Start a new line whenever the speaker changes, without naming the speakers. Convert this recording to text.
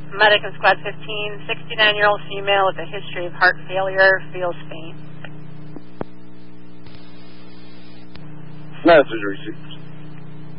Medic in Squad 15, 69-year-old female with a history of heart failure, feels faint.
Message received.